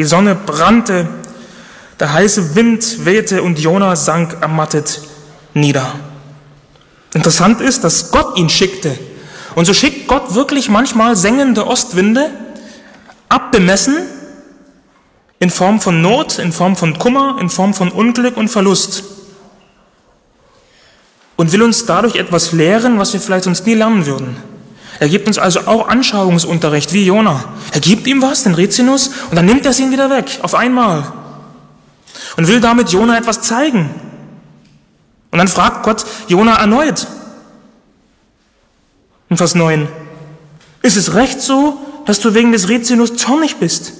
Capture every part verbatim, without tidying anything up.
Die Sonne brannte, der heiße Wind wehte und Jona sank ermattet nieder. Interessant ist, dass Gott ihn schickte. Und so schickt Gott wirklich manchmal sengende Ostwinde, abbemessen, in Form von Not, in Form von Kummer, in Form von Unglück und Verlust. Und will uns dadurch etwas lehren, was wir vielleicht sonst nie lernen würden. Er gibt uns also auch Anschauungsunterricht, wie Jona. Er gibt ihm was, den Rizinus, und dann nimmt er ihn wieder weg, auf einmal. Und will damit Jona etwas zeigen. Und dann fragt Gott Jona erneut. In Vers neun. Ist es recht so, dass du wegen des Rizinus zornig bist?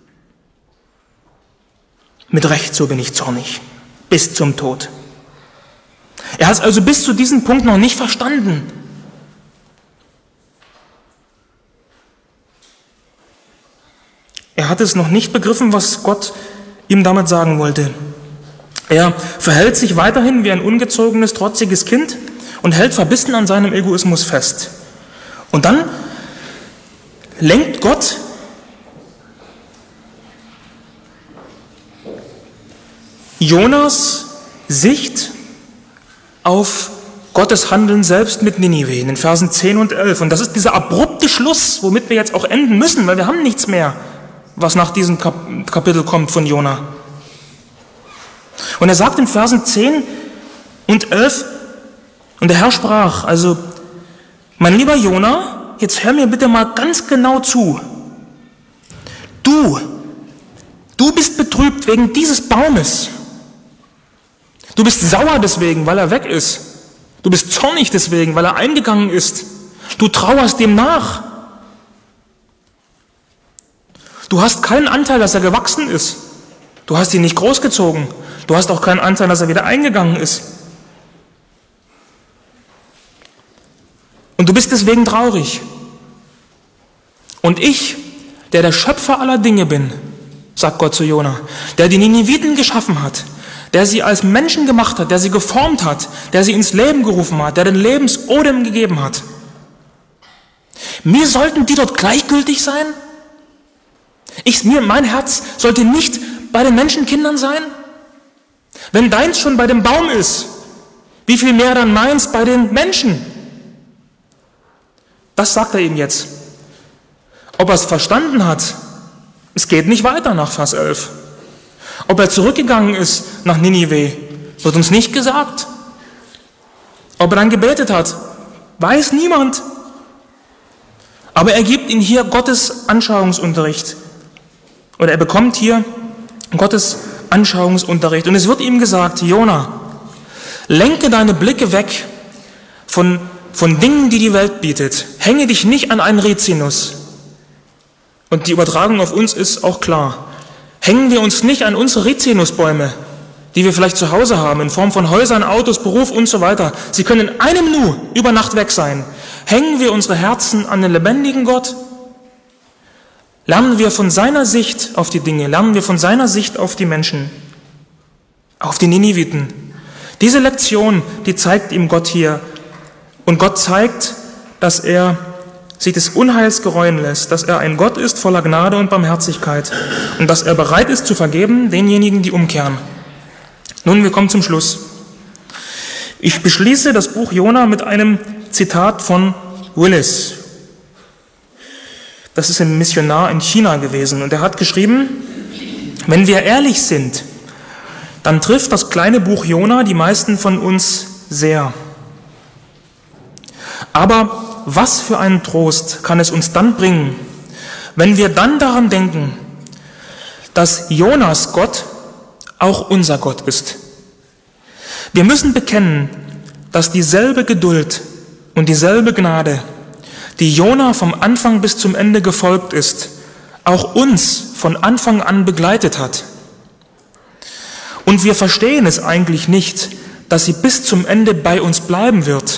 Mit Recht so bin ich zornig. Bis zum Tod. Er hat es also bis zu diesem Punkt noch nicht verstanden. Er hat es noch nicht begriffen, was Gott ihm damit sagen wollte. Er verhält sich weiterhin wie ein ungezogenes, trotziges Kind und hält verbissen an seinem Egoismus fest. Und dann lenkt Gott Jonas Sicht auf Gottes Handeln selbst mit Ninive in den Versen zehn und elf. Und das ist dieser abrupte Schluss, womit wir jetzt auch enden müssen, weil wir haben nichts mehr, was nach diesem Kapitel kommt von Jona. Und er sagt in Versen zehn und elf, und der Herr sprach, also, mein lieber Jona, jetzt hör mir bitte mal ganz genau zu. Du, du bist betrübt wegen dieses Baumes. Du bist sauer deswegen, weil er weg ist. Du bist zornig deswegen, weil er eingegangen ist. Du trauerst dem nach. Du hast keinen Anteil, dass er gewachsen ist. Du hast ihn nicht großgezogen. Du hast auch keinen Anteil, dass er wieder eingegangen ist. Und du bist deswegen traurig. Und ich, der der Schöpfer aller Dinge bin, sagt Gott zu Jona, der die Niniviten geschaffen hat, der sie als Menschen gemacht hat, der sie geformt hat, der sie ins Leben gerufen hat, der den Lebensodem gegeben hat. Mir sollten die dort gleichgültig sein? Ich, mir, mein Herz sollte nicht bei den Menschenkindern sein? Wenn deins schon bei dem Baum ist, wie viel mehr dann meins bei den Menschen? Das sagt er ihm jetzt. Ob er es verstanden hat, es geht nicht weiter nach Vers elf. Ob er zurückgegangen ist nach Ninive, wird uns nicht gesagt. Ob er dann gebetet hat, weiß niemand. Aber er gibt ihm hier Gottes Anschauungsunterricht. Oder er bekommt hier Gottes Anschauungsunterricht. Und es wird ihm gesagt, Jona, lenke deine Blicke weg von, von Dingen, die die Welt bietet. Hänge dich nicht an einen Rizinus. Und die Übertragung auf uns ist auch klar. Hängen wir uns nicht an unsere Rizinusbäume, die wir vielleicht zu Hause haben, in Form von Häusern, Autos, Beruf und so weiter. Sie können in einem Nu über Nacht weg sein. Hängen wir unsere Herzen an den lebendigen Gott? Lernen wir von seiner Sicht auf die Dinge, lernen wir von seiner Sicht auf die Menschen, auf die Niniviten. Diese Lektion, die zeigt ihm Gott hier. Und Gott zeigt, dass er sich des Unheils gereuen lässt, dass er ein Gott ist voller Gnade und Barmherzigkeit und dass er bereit ist zu vergeben denjenigen, die umkehren. Nun, wir kommen zum Schluss. Ich beschließe das Buch Jona mit einem Zitat von Willis. Das ist ein Missionar in China gewesen und er hat geschrieben, wenn wir ehrlich sind, dann trifft das kleine Buch Jona die meisten von uns sehr. Aber was für einen Trost kann es uns dann bringen, wenn wir dann daran denken, dass Jonas Gott auch unser Gott ist. Wir müssen bekennen, dass dieselbe Geduld und dieselbe Gnade, die Jona vom Anfang bis zum Ende gefolgt ist, auch uns von Anfang an begleitet hat. Und wir verstehen es eigentlich nicht, dass sie bis zum Ende bei uns bleiben wird.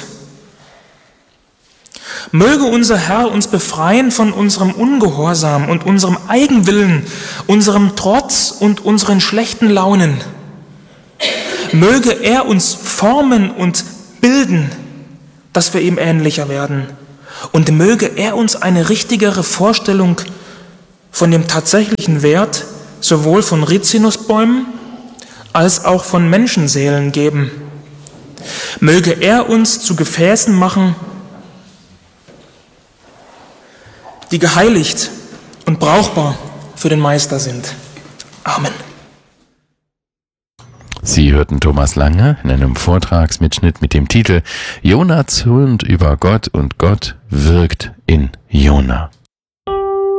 Möge unser Herr uns befreien von unserem Ungehorsam und unserem Eigenwillen, unserem Trotz und unseren schlechten Launen. Möge er uns formen und bilden, dass wir ihm ähnlicher werden. Und möge er uns eine richtigere Vorstellung von dem tatsächlichen Wert sowohl von Rizinusbäumen als auch von Menschenseelen geben. Möge er uns zu Gefäßen machen, die geheiligt und brauchbar für den Meister sind. Amen. Sie hörten Thomas Lange in einem Vortragsmitschnitt mit dem Titel Jona zürnt über Gott und Gott wirkt in Jona.